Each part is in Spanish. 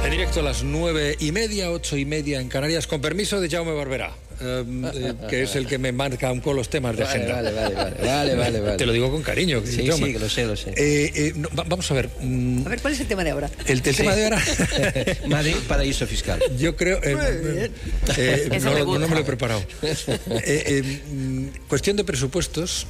En directo a las 9:30, 8:30 en Canarias, con permiso de Jaume Barberá, que es el que me marca un poco los temas de agenda. Vale. Te lo digo con cariño. Sí, Jaume. sí, lo sé. Vamos a ver. A ver, ¿cuál es el tema de ahora? El tema de ahora. Madrid, paraíso fiscal. Yo creo. No me lo he preparado. Cuestión de presupuestos.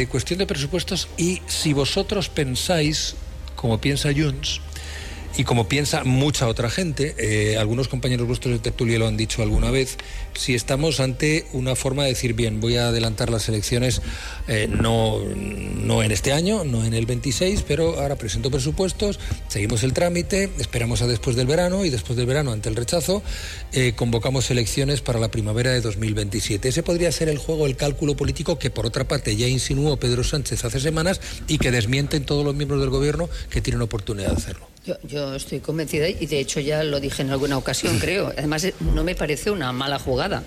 Y si vosotros pensáis, como piensa Junts, y como piensa mucha otra gente, algunos compañeros vuestros de tertulia lo han dicho alguna vez, si estamos ante una forma de decir, bien, voy a adelantar las elecciones, no en este año, no en el 26, pero ahora presento presupuestos, seguimos el trámite, esperamos a después del verano, y después del verano, ante el rechazo, convocamos elecciones para la primavera de 2027. Ese podría ser el juego, el cálculo político que, por otra parte, ya insinuó Pedro Sánchez hace semanas y que desmienten todos los miembros del gobierno que tienen oportunidad de hacerlo. Yo estoy convencida, y de hecho ya lo dije en alguna ocasión, creo. Además, no me parece una mala jugada.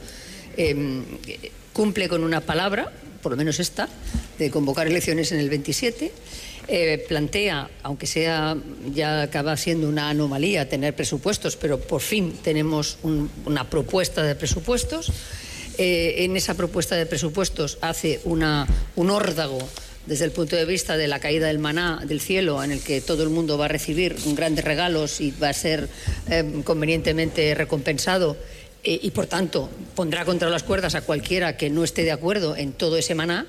Cumple con una palabra, por lo menos esta, de convocar elecciones en el 27. Plantea, aunque sea, ya acaba siendo una anomalía tener presupuestos, pero por fin tenemos una propuesta de presupuestos. En esa propuesta de presupuestos hace un órdago desde el punto de vista de la caída del maná del cielo, en el que todo el mundo va a recibir grandes regalos y va a ser convenientemente recompensado, y por tanto pondrá contra las cuerdas a cualquiera que no esté de acuerdo en todo ese maná,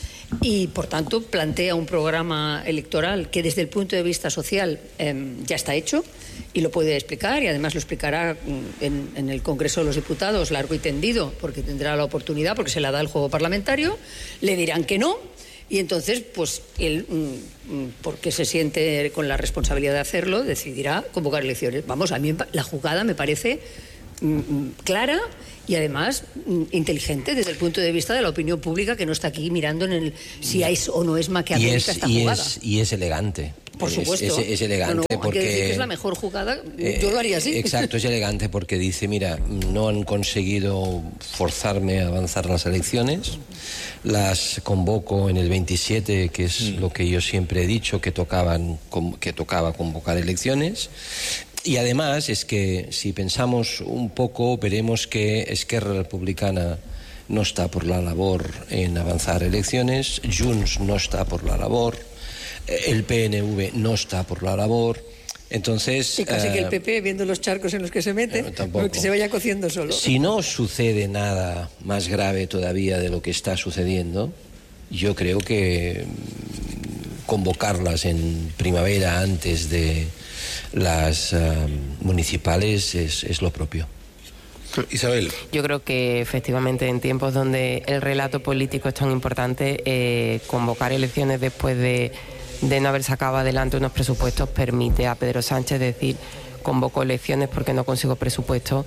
y por tanto plantea un programa electoral que desde el punto de vista social ya está hecho y lo puede explicar, y además lo explicará en el Congreso de los Diputados largo y tendido, porque tendrá la oportunidad, porque se la da el juego parlamentario. Le dirán que no, y entonces pues él, porque se siente con la responsabilidad de hacerlo, decidirá convocar elecciones. Vamos, a mí la jugada me parece clara y además inteligente desde el punto de vista de la opinión pública, que no está aquí mirando si es o no es maquiavélica esta jugada. Y es elegante. Por supuesto. Es elegante porque... Hay que decir que es la mejor jugada, yo lo haría así. Exacto, es elegante porque dice, mira, no han conseguido forzarme a avanzar las elecciones, las convoco en el 27, que es lo que yo siempre he dicho, que tocaba convocar elecciones. Y además es que si pensamos un poco, veremos que Esquerra Republicana no está por la labor en avanzar elecciones, Junts no está por la labor, el PNV no está por la labor. Entonces, y casi que el PP, viendo los charcos en los que se mete, que se vaya cociendo solo. Si no sucede nada más grave todavía de lo que está sucediendo, yo creo que convocarlas en primavera antes de las municipales es lo propio. Isabel. Yo creo que efectivamente en tiempos donde el relato político es tan importante, convocar elecciones después de no haber sacado adelante unos presupuestos permite a Pedro Sánchez decir: convoco elecciones porque no consigo presupuestos,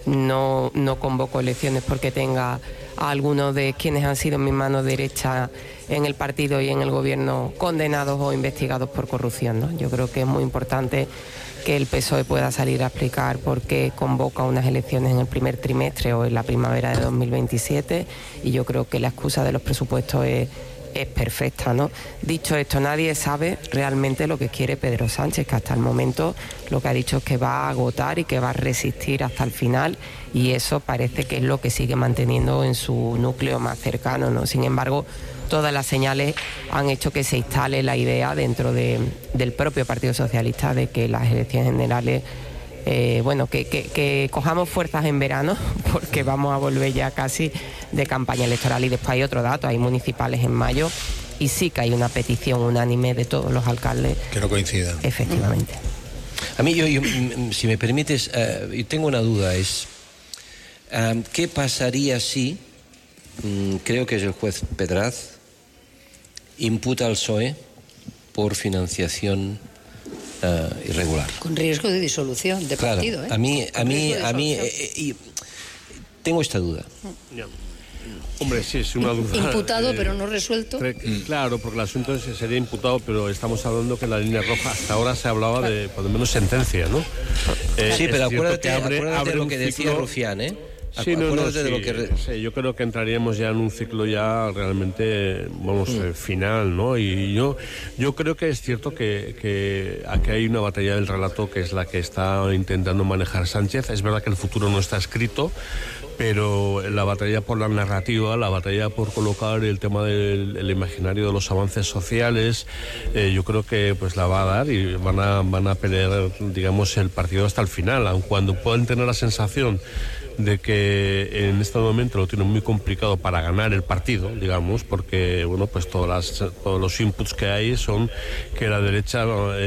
no convoco elecciones porque tenga a algunos de quienes han sido mis manos derechas en el partido y en el gobierno condenados o investigados por corrupción, ¿no? Yo creo que es muy importante que el PSOE pueda salir a explicar por qué convoca unas elecciones en el primer trimestre o en la primavera de 2027, y yo creo que la excusa de los presupuestos es perfecta, ¿no? Dicho esto, nadie sabe realmente lo que quiere Pedro Sánchez, que hasta el momento lo que ha dicho es que va a agotar y que va a resistir hasta el final, y eso parece que es lo que sigue manteniendo en su núcleo más cercano, ¿no? Sin embargo, todas las señales han hecho que se instale la idea dentro del propio Partido Socialista de que las elecciones generales, que cojamos fuerzas en verano, porque vamos a volver ya casi de campaña electoral. Y después hay otro dato, hay municipales en mayo, y sí que hay una petición unánime de todos los alcaldes. Que no coincidan. Efectivamente. A mí, yo, si me permites, yo tengo una duda, ¿qué pasaría si, creo que es el juez Pedraz, imputa al PSOE por financiación irregular? Con riesgo de disolución de partido, A mí, tengo esta duda. Hombre, sí, es una duda. Imputado, pero no resuelto. Claro, porque el asunto sería imputado, pero estamos hablando que la línea roja, hasta ahora se hablaba de, por lo menos, sentencia, ¿no? Sí, pero acuérdate abre lo que decía Rufián, Sí, sí, yo creo que entraríamos ya en un ciclo ya realmente, final, ¿no? Y yo creo que es cierto que aquí hay una batalla del relato que es la que está intentando manejar Sánchez. Es verdad que el futuro no está escrito, pero la batalla por la narrativa, la batalla por colocar el tema del imaginario de los avances sociales, yo creo que pues la va a dar y van a pelear, digamos, el partido hasta el final, aun cuando puedan tener la sensación de que en este momento lo tienen muy complicado para ganar el partido, digamos, porque pues todos los inputs que hay son que la derecha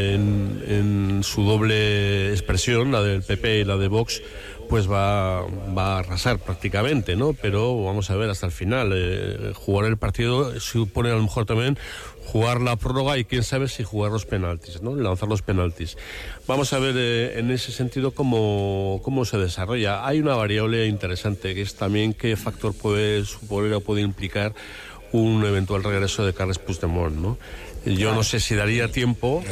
en su doble expresión, la del PP y la de Vox, pues va a arrasar prácticamente, ¿no? Pero vamos a ver hasta el final. Jugar el partido supone a lo mejor también jugar la prórroga y quién sabe si jugar los penaltis, ¿no? Lanzar los penaltis. Vamos a ver en ese sentido cómo se desarrolla. Hay una variable interesante que es también qué factor puede suponer o puede implicar un eventual regreso de Carles Puigdemont, ¿no? Yo no sé si daría tiempo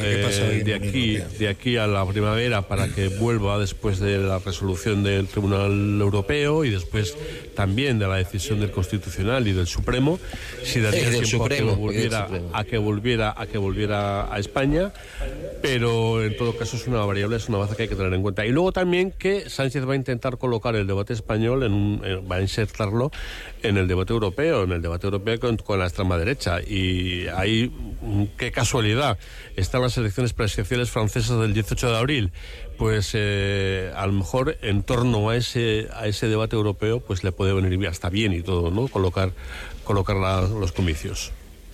de aquí a la primavera para que vuelva después de la resolución del Tribunal Europeo y después también de la decisión del Constitucional y del Supremo, si daría tiempo a que volviera a España, pero en todo caso es una variable, es una baza que hay que tener en cuenta. Y luego también que Sánchez va a intentar colocar el debate español va a insertarlo en el debate europeo, con la extrema derecha, y ahí qué casualidad, están las elecciones presidenciales francesas del 18 de abril, pues a lo mejor en torno a ese debate europeo pues le puede venir hasta bien y todo, ¿no? Colocar los comicios.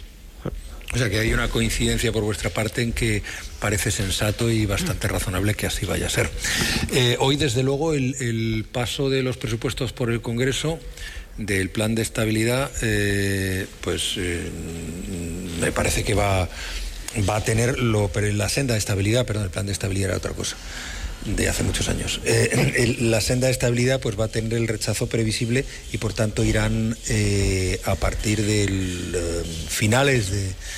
O sea que hay una coincidencia por vuestra parte en que parece sensato y bastante razonable que así vaya a ser. Hoy, desde luego, el paso de los presupuestos por el Congreso, del plan de estabilidad, me parece que va a tener la senda de estabilidad, perdón, el plan de estabilidad era otra cosa, de hace muchos años. La senda de estabilidad pues va a tener el rechazo previsible y por tanto irán a partir de finales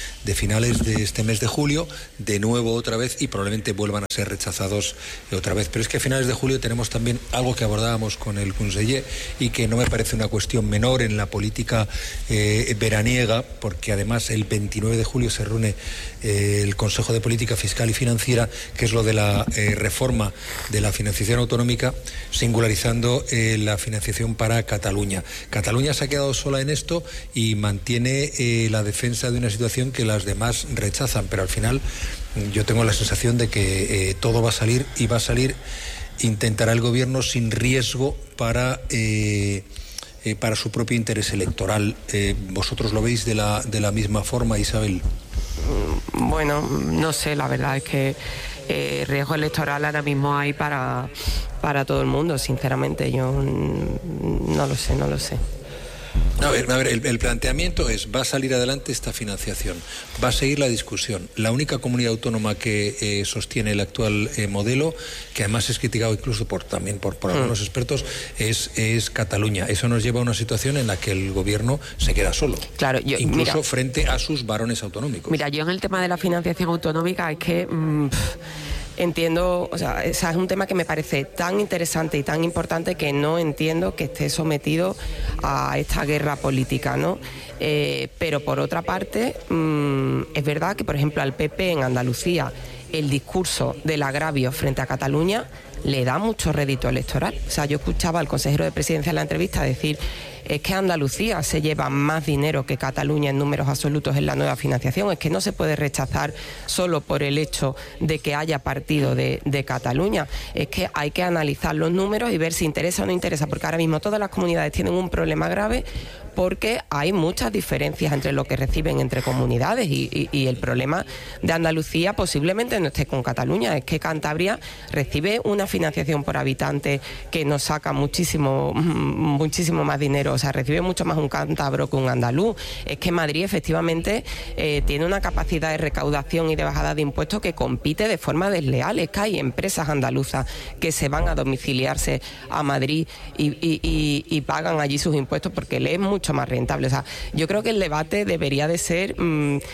de este mes de julio, de nuevo otra vez, y probablemente vuelvan a ser rechazados otra vez. Pero es que a finales de julio tenemos también algo que abordábamos con el conseller y que no me parece una cuestión menor en la política veraniega, porque además el 29 de julio se reúne el Consejo de Política Fiscal y Financiera, que es lo de la reforma de la financiación autonómica, singularizando la financiación para Cataluña. Cataluña se ha quedado sola en esto y mantiene la defensa de una situación que las demás rechazan, pero al final yo tengo la sensación de que todo va a salir y va a salir, intentará el gobierno sin riesgo para su propio interés electoral. ¿Vosotros lo veis de la misma forma, Isabel? Bueno, no sé, la verdad es que riesgo electoral ahora mismo hay para todo el mundo, sinceramente. Yo no lo sé. A ver, el planteamiento es: va a salir adelante esta financiación, va a seguir la discusión. La única comunidad autónoma que sostiene el actual modelo, que además es criticado incluso por algunos expertos, es Cataluña. Eso nos lleva a una situación en la que el gobierno se queda solo, claro, incluso frente a sus varones autonómicos. Mira, yo en el tema de la financiación autonómica es que entiendo, o sea, es un tema que me parece tan interesante y tan importante que no entiendo que esté sometido a esta guerra política, ¿no? Pero por otra parte, es verdad que, por ejemplo, al PP en Andalucía el discurso del agravio frente a Cataluña le da mucho rédito electoral. O sea, yo escuchaba al consejero de Presidencia en la entrevista decir: es que Andalucía se lleva más dinero que Cataluña en números absolutos en la nueva financiación, es que no se puede rechazar solo por el hecho de que haya partido de Cataluña, es que hay que analizar los números y ver si interesa o no interesa, porque ahora mismo todas las comunidades tienen un problema grave porque hay muchas diferencias entre lo que reciben entre comunidades y el problema de Andalucía posiblemente no esté con Cataluña, es que Cantabria recibe una financiación por habitante que nos saca muchísimo más dinero, o sea, recibe mucho más un cántabro que un andaluz. Es que Madrid efectivamente tiene una capacidad de recaudación y de bajada de impuestos que compite de forma desleal. Es que hay empresas andaluzas que se van a domiciliarse a Madrid y pagan allí sus impuestos porque les es mucho más rentable. O sea, yo creo que el debate debería de ser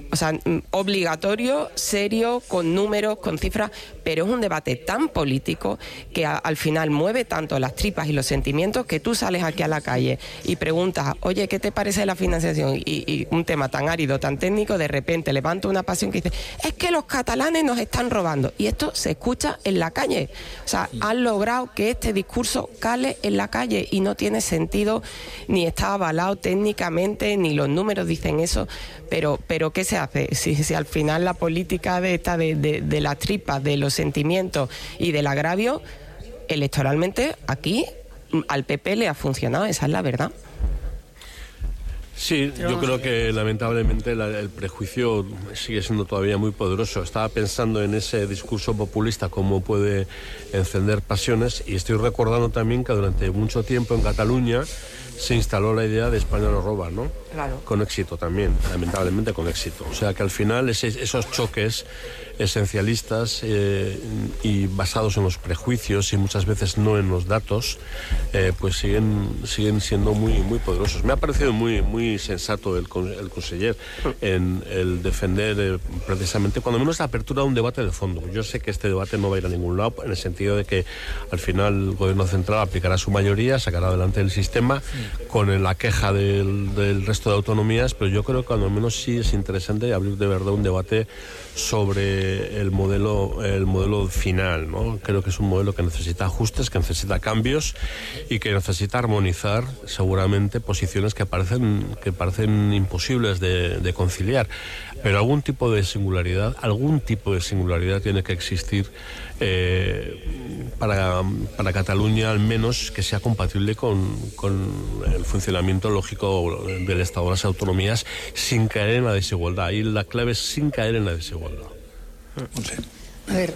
O sea, obligatorio, serio, con números, con cifras, pero es un debate tan político que al final mueve tanto las tripas y los sentimientos que tú sales aquí a la calle y preguntas, oye, ¿qué te parece la financiación? Y un tema tan árido, tan técnico, de repente levanta una pasión que dice, es que los catalanes nos están robando. Y esto se escucha en la calle. O sea, han logrado que este discurso cale en la calle y no tiene sentido, ni está avalado técnicamente, ni los números dicen eso. Pero ¿qué se hace? Si al final la política de las tripas, de los sentimientos y del agravio, electoralmente aquí al PP le ha funcionado, esa es la verdad. Sí, yo creo que lamentablemente el prejuicio sigue siendo todavía muy poderoso. Estaba pensando en ese discurso populista, cómo puede encender pasiones, y estoy recordando también que durante mucho tiempo en Cataluña se instaló la idea de España nos roba, ¿no? Claro. Con éxito también, lamentablemente con éxito. O sea que al final esos choques esencialistas y basados en los prejuicios y muchas veces no en los datos, pues siguen siendo muy poderosos. Me ha parecido muy sensato el conseller en el defender precisamente, cuando menos, la apertura de un debate de fondo. Yo sé que este debate no va a ir a ningún lado, en el sentido de que al final el gobierno central aplicará su mayoría, sacará adelante el sistema con la queja del resto de autonomías, pero yo creo que cuando menos sí es interesante abrir de verdad un debate sobre el modelo final, ¿no? Creo que es un modelo que necesita ajustes, que necesita cambios y que necesita armonizar seguramente posiciones que parecen imposibles de conciliar, pero algún tipo de singularidad tiene que existir para Cataluña, al menos, que sea compatible con el funcionamiento lógico del Estado de las autonomías, sin caer en la desigualdad. Y la clave es sin caer en la desigualdad. A ver,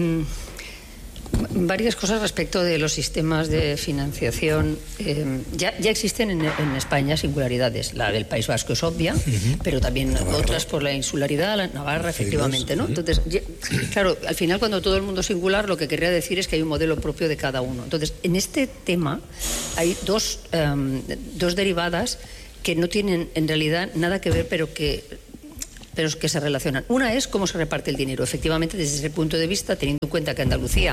varias cosas respecto de los sistemas de financiación. Ya existen en España singularidades. La del País Vasco es obvia, pero también otras por la insularidad, la Navarra, efectivamente, ¿no? Entonces, claro, al final, cuando todo el mundo es singular, lo que querría decir es que hay un modelo propio de cada uno. Entonces, en este tema hay dos derivadas que no tienen en realidad nada que ver, pero que se relacionan. Una es cómo se reparte el dinero. Efectivamente, desde ese punto de vista, teniendo en cuenta que Andalucía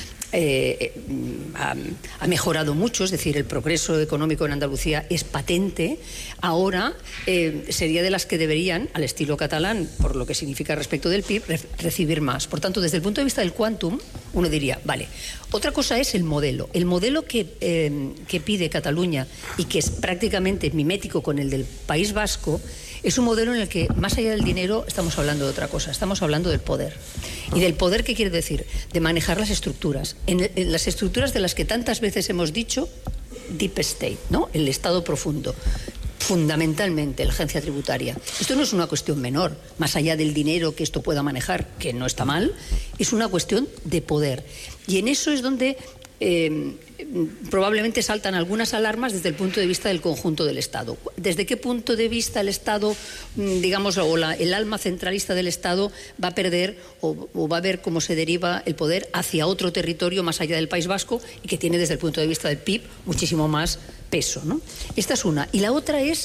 ha mejorado mucho, es decir, el progreso económico en Andalucía es patente, ahora sería de las que deberían, al estilo catalán, por lo que significa respecto del PIB, recibir más. Por tanto, desde el punto de vista del quantum, uno diría, vale. Otra cosa es el modelo. El modelo que pide Cataluña y que es prácticamente mimético con el del País Vasco, es un modelo en el que, más allá del dinero, estamos hablando de otra cosa. Estamos hablando del poder. ¿Y del poder qué quiere decir? De manejar las estructuras. En las estructuras de las que tantas veces hemos dicho, deep state, ¿no? El Estado profundo. Fundamentalmente, la agencia tributaria. Esto no es una cuestión menor, más allá del dinero que esto pueda manejar, que no está mal, es una cuestión de poder. Y en eso es donde probablemente saltan algunas alarmas desde el punto de vista del conjunto del Estado. ¿Desde qué punto de vista el Estado, digamos, el alma centralista del Estado va a perder o va a ver cómo se deriva el poder hacia otro territorio más allá del País Vasco y que tiene desde el punto de vista del PIB muchísimo más peso, ¿no? Esta es una. Y la otra es,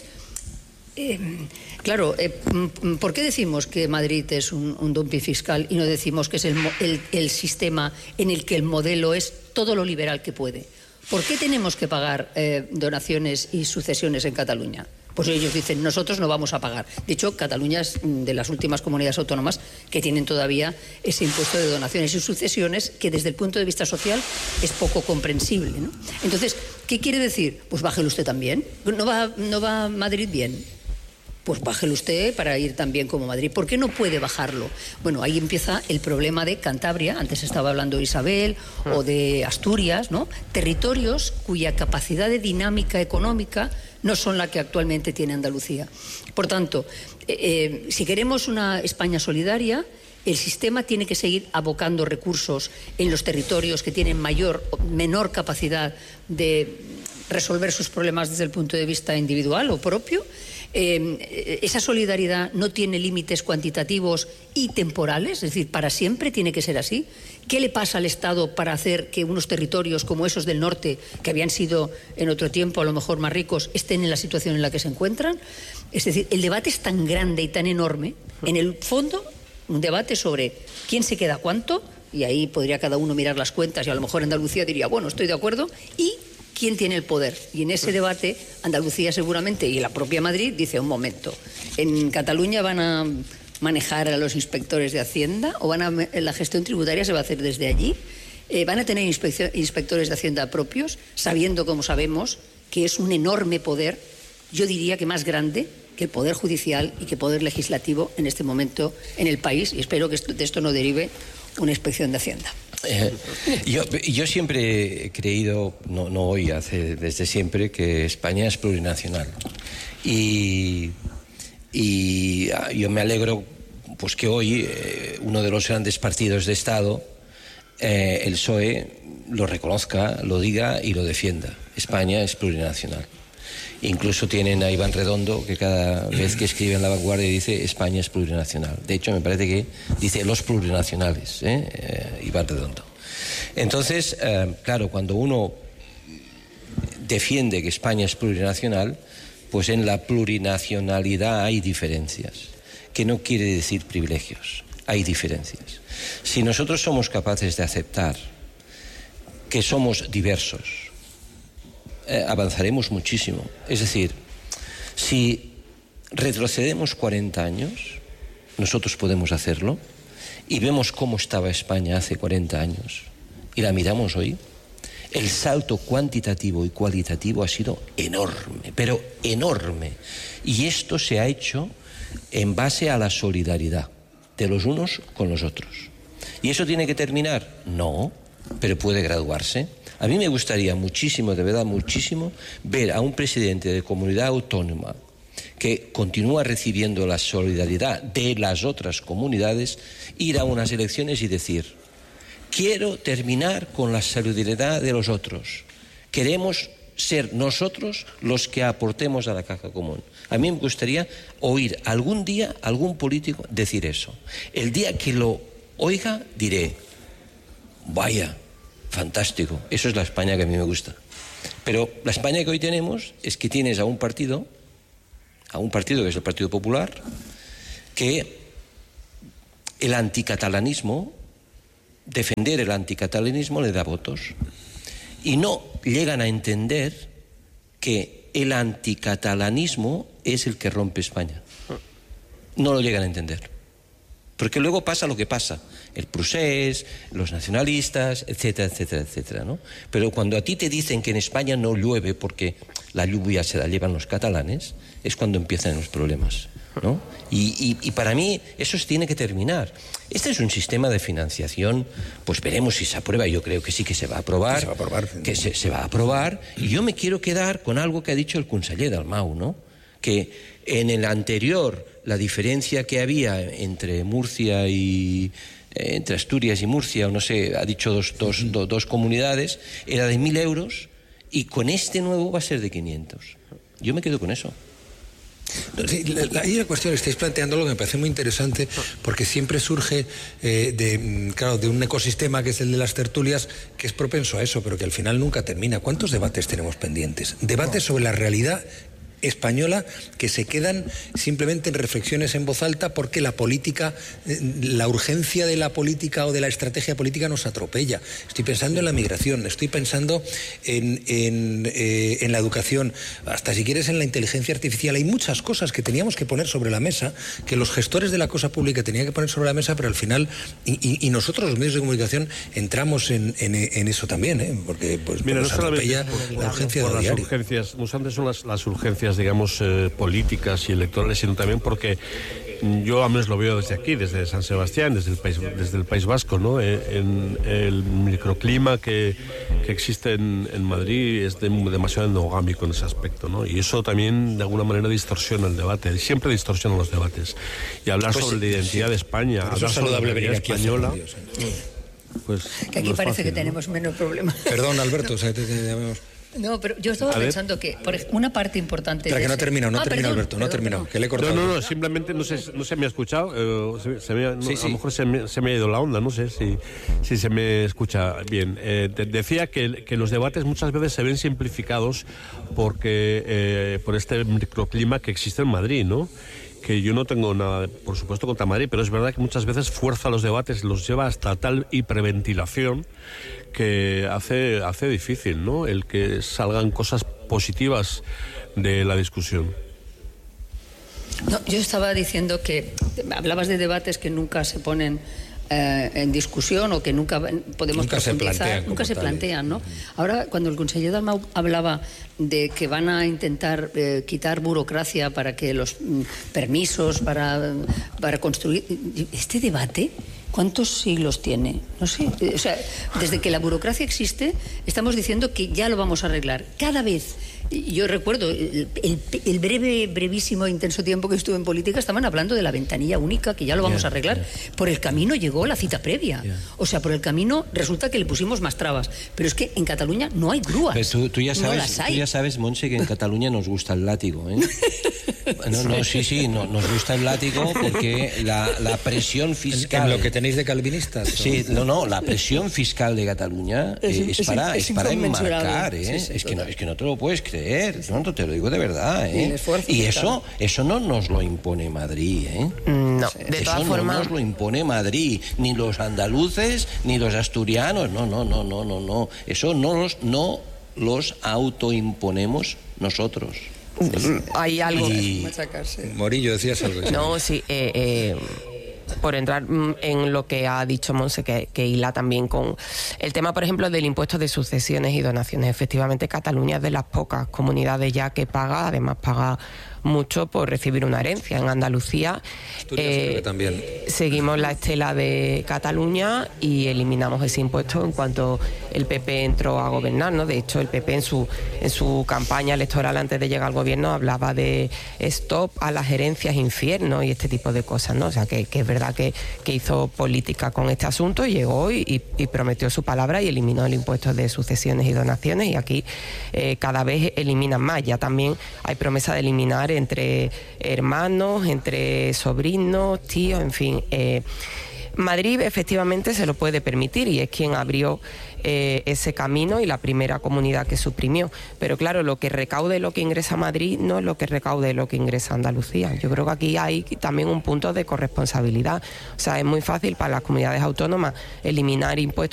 claro, ¿por qué decimos que Madrid es un dumping fiscal y no decimos que es el sistema en el que el modelo es todo lo liberal que puede? ¿Por qué tenemos que pagar donaciones y sucesiones en Cataluña? Pues ellos dicen, nosotros no vamos a pagar. De hecho, Cataluña es de las últimas comunidades autónomas que tienen todavía ese impuesto de donaciones y sucesiones que desde el punto de vista social es poco comprensible, ¿no? Entonces, ¿qué quiere decir? Pues bájelo usted también. ¿No va Madrid bien? Pues bájelo usted para ir tan bien como Madrid. ¿Por qué no puede bajarlo? Bueno, ahí empieza el problema de Cantabria, antes estaba hablando Isabel, o de Asturias, ¿no? Territorios cuya capacidad de dinámica económica no son la que actualmente tiene Andalucía. Por tanto, si queremos una España solidaria, el sistema tiene que seguir abocando recursos en los territorios que tienen menor capacidad de resolver sus problemas desde el punto de vista individual o propio. Esa solidaridad no tiene límites cuantitativos y temporales, es decir, para siempre tiene que ser así. ¿Qué le pasa al Estado para hacer que unos territorios como esos del norte, que habían sido en otro tiempo a lo mejor más ricos, estén en la situación en la que se encuentran? Es decir, el debate es tan grande y tan enorme. En el fondo, un debate sobre quién se queda cuánto, y ahí podría cada uno mirar las cuentas y a lo mejor Andalucía diría, bueno, estoy de acuerdo, y quién tiene el poder. Y en ese debate, Andalucía seguramente y la propia Madrid dice, un momento, en Cataluña van a manejar a los inspectores de Hacienda o la gestión tributaria se va a hacer desde allí. Van a tener inspectores de Hacienda propios, sabiendo, como sabemos, que es un enorme poder, yo diría que más grande que el poder judicial y que el poder legislativo en este momento en el país, y espero que de esto no derive una inspección de Hacienda. Yo siempre he creído, no hoy, desde siempre, que España es plurinacional. Y yo me alegro pues que hoy uno de los grandes partidos de Estado, el PSOE, lo reconozca, lo diga y lo defienda. España es plurinacional. Incluso tienen a Iván Redondo, que cada vez que escribe en La Vanguardia dice España es plurinacional. De hecho, me parece que dice los plurinacionales, Iván Redondo. Entonces, claro, cuando uno defiende que España es plurinacional, pues en la plurinacionalidad hay diferencias, que no quiere decir privilegios, hay diferencias. Si nosotros somos capaces de aceptar que somos diversos, avanzaremos muchísimo. Es decir, si retrocedemos 40 años, nosotros podemos hacerlo, y vemos cómo estaba España hace 40 años, y la miramos hoy, el salto cuantitativo y cualitativo ha sido enorme, pero enorme. Y esto se ha hecho en base a la solidaridad de los unos con los otros. ¿Y eso tiene que terminar? No, pero puede graduarse. A mí me gustaría muchísimo, de verdad muchísimo, ver a un presidente de comunidad autónoma que continúa recibiendo la solidaridad de las otras comunidades, ir a unas elecciones y decir: quiero terminar con la solidaridad de los otros. Queremos ser nosotros los que aportemos a la caja común. A mí me gustaría oír algún día algún político decir eso. El día que lo oiga diré: vaya, fantástico, eso es la España que a mí me gusta. Pero la España que hoy tenemos es que tienes a un partido que es el Partido Popular, que el anticatalanismo, defender el anticatalanismo le da votos. Y no llegan a entender que el anticatalanismo es el que rompe España. No lo llegan a entender. Porque luego pasa lo que pasa, el procés, los nacionalistas, etcétera, etcétera, etcétera, ¿no? Pero cuando a ti te dicen que en España no llueve porque la lluvia se la llevan los catalanes, es cuando empiezan los problemas, ¿no? Y para mí eso tiene que terminar. Este es un sistema de financiación, pues veremos si se aprueba. Yo creo que sí que se va a aprobar, se va a aprobar. Y yo me quiero quedar con algo que ha dicho el conseller Dalmau, ¿no? Que en el anterior la diferencia que había entre Murcia y entre Asturias y Murcia, o no sé, ha dicho dos comunidades, era de 1.000 euros, y con este nuevo va a ser de 500. Yo me quedo con eso. Sí, hay una cuestión, estáis planteando algo que me parece muy interesante, porque siempre surge de un ecosistema que es el de las tertulias, que es propenso a eso, pero que al final nunca termina. ¿Cuántos debates tenemos pendientes? Debates sobre la realidad española que se quedan simplemente en reflexiones en voz alta porque la política, la urgencia de la política o de la estrategia política nos atropella. Estoy pensando en la migración, estoy pensando en la educación, hasta si quieres en la inteligencia artificial. Hay muchas cosas que teníamos que poner sobre la mesa, que los gestores de la cosa pública tenían que poner sobre la mesa, pero al final, y nosotros los medios de comunicación entramos en eso también, porque pues, mira, nos atropella la urgencia de diario. Las urgencias, no solamente son las urgencias, digamos, políticas y electorales, sino también porque yo al menos lo veo desde aquí, desde San Sebastián, desde el País Vasco, ¿no? En el microclima que existe en Madrid es demasiado endogámico en ese aspecto, ¿no? Y eso también de alguna manera distorsiona el debate, siempre distorsiona los debates. Y hablar sobre la identidad de España, hablar sobre la identidad española, pues que aquí parece fácil, que tenemos menos problemas. Perdón, Alberto, No, pero yo estaba pensando que una parte importante... Espera, que no termino, Alberto, no termino, que le he cortado. No, simplemente no se me ha escuchado, a lo mejor se me ha ido la onda, no sé si se me escucha bien. Decía que los debates muchas veces se ven simplificados porque por este microclima que existe en Madrid, ¿no? Que yo no tengo nada, por supuesto, contra Madrid, pero es verdad que muchas veces fuerza los debates, los lleva hasta tal hiperventilación que hace difícil, ¿no?, el que salgan cosas positivas de la discusión. No, yo estaba diciendo que hablabas de debates que nunca se ponen en discusión o que nunca podemos profundizar, nunca se plantean, ¿no? Ahora, cuando el conseller Dalmau hablaba de que van a intentar quitar burocracia para que los permisos para construir, este debate, ¿cuántos siglos tiene? No sé, o sea, desde que la burocracia existe, estamos diciendo que ya lo vamos a arreglar. Cada vez, yo recuerdo el brevísimo, intenso tiempo que estuve en política, estaban hablando de la ventanilla única, que ya lo vamos a arreglar. Por el camino llegó la cita previa. O sea, por el camino resulta que le pusimos más trabas. Pero es que en Cataluña no hay grúas. Pero tú ya sabes, Montse, que en Cataluña nos gusta el látigo, ¿eh? Sí, nos gusta el látigo porque la presión fiscal... ¿En lo que tenéis de calvinistas? Sí, la presión fiscal de Cataluña es para enmarcar, ¿eh? Sí, es que no te lo puedes creer, no te lo digo de verdad, ¿eh? Y eso no nos lo impone Madrid, ¿eh? No, de todas formas... no nos lo impone Madrid, ni los andaluces, ni los asturianos, no. Eso no los autoimponemos nosotros. Hay algo... Morillo, decías algo. No, sí, por entrar en lo que ha dicho Monse, que hila también con el tema, por ejemplo, del impuesto de sucesiones y donaciones. Efectivamente, Cataluña es de las pocas comunidades ya que paga, además paga mucho por recibir una herencia. En Andalucía también seguimos la estela de Cataluña y eliminamos ese impuesto en cuanto el PP entró a gobernar, ¿no? De hecho, el PP en su campaña electoral antes de llegar al gobierno hablaba de stop a las herencias infierno y este tipo de cosas, ¿no? O sea, que es verdad que hizo política con este asunto, llegó y prometió su palabra y eliminó el impuesto de sucesiones y donaciones, y aquí cada vez eliminan más. Ya también hay promesa de eliminar entre hermanos, entre sobrinos, tíos, en fin. Madrid efectivamente se lo puede permitir y es quien abrió ese camino y la primera comunidad que suprimió. Pero claro, lo que recaude lo que ingresa Madrid no es lo que recaude lo que ingresa Andalucía. Yo creo que aquí hay también un punto de corresponsabilidad. O sea, es muy fácil para las comunidades autónomas eliminar impuestos